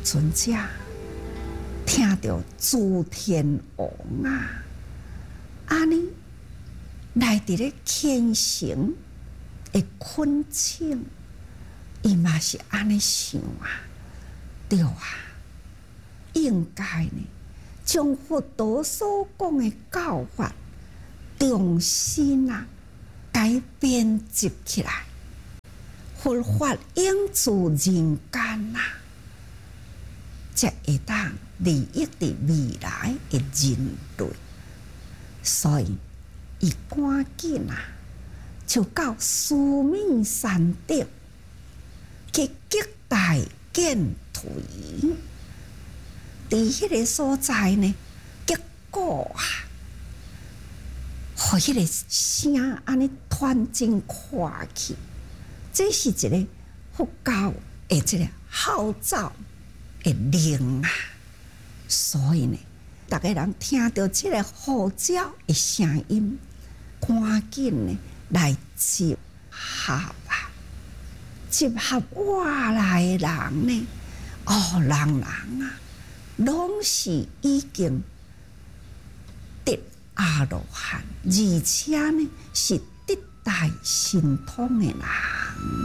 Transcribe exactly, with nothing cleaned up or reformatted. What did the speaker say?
尊者听到诸天王啊，安尼来伫咧虔诚的恳请，伊嘛是安尼想啊，对啊，应该呢，将佛陀所讲的教法重新啊改编辑起来，佛法应自人间啊，才会当利益伫未来的人类。所以，伊赶紧啊，就到须弥山顶去极大建土。伫迄个所在呢，结果啊，互迄个声安尼传真看去，这是一个佛教的这个号召的灵啊。所以呢，逐个人听到这个号召的声音，赶紧呢来集合啊！集合外来的人呢，哦，人人啊！拢是已经得阿罗汉，而且呢是得大神通的人。